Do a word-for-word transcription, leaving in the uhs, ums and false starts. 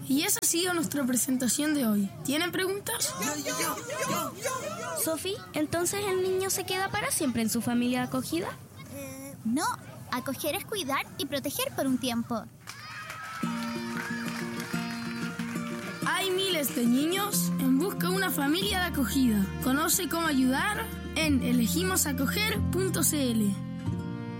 Y esa ha sido nuestra presentación de hoy. ¿Tienen preguntas? Yo, yo, yo, yo, yo. Sofi, ¿entonces el niño se queda para siempre en su familia acogida? Eh, no, acoger es cuidar y proteger por un tiempo. Hay miles de niños en busca de una familia de acogida. Conoce cómo ayudar en elegimos acoger punto c l.